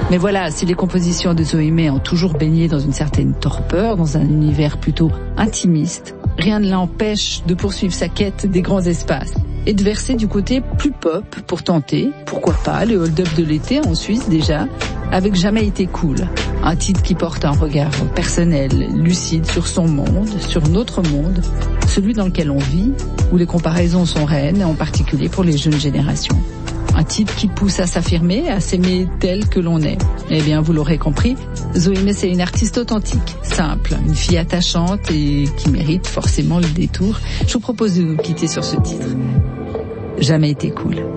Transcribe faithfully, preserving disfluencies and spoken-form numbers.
Mais voilà, si les compositions de Zoémé ont toujours baigné dans une certaine torpeur, dans un univers plutôt intimiste, rien ne l'empêche de poursuivre sa quête des grands espaces et de verser du côté plus pop pour tenter, pourquoi pas, le hold-up de l'été en Suisse déjà, avec Jamais été cool. Un titre qui porte un regard personnel, lucide sur son monde, sur notre monde, celui dans lequel on vit, où les comparaisons sont reines, en particulier pour les jeunes générations. Un titre qui pousse à s'affirmer, à s'aimer tel que l'on est. Eh bien, vous l'aurez compris, Zoémé, c'est une artiste authentique, simple, une fille attachante et qui mérite forcément le détour. Je vous propose de nous quitter sur ce titre. Jamais été cool.